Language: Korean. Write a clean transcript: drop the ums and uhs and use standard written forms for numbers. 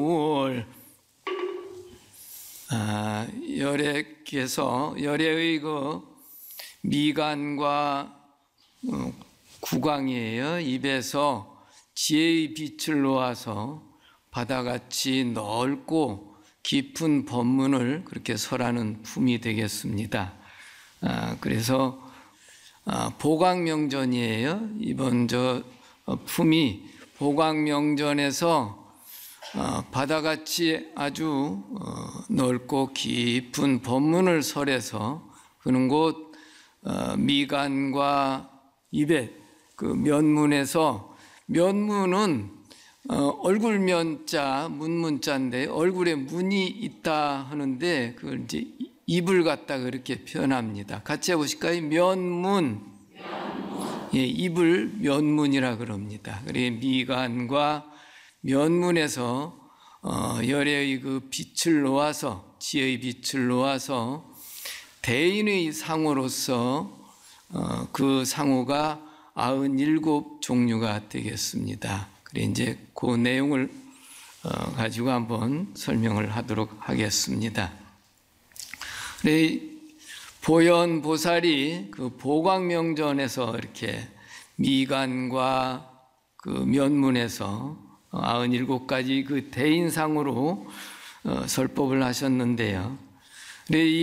9월 열애의 그 미간과 구강이에요. 입에서 지혜의 빛을 놓아서 바다같이 넓고 깊은 법문을 그렇게 설하는 품이 되겠습니다. 그래서 보광명전이에요. 이번 품이 보광명전에서 바다같이 아주 넓고 깊은 법문을 설해서 그는 곧 미간과 입에 그 면문에서 면문은 얼굴 면자 문문자인데 얼굴에 문이 있다 하는데 그걸 이제 입을 갖다 그렇게 표현합니다. 같이 해보실까요? 면문. 예, 입을 면문이라 그럽니다. 그래 미간과 면문에서 열애의 그 빛을 놓아서 지혜의 빛을 놓아서 대인의 상호로서 그 상호가 97종류가 되겠습니다. 그래 이제 그 내용을 가지고 한번 설명을 하도록 하겠습니다. 그래 보현 보살이 그 보광명전에서 이렇게 미간과 그 면문에서 97가지 그 대인상으로 설법을 하셨는데요.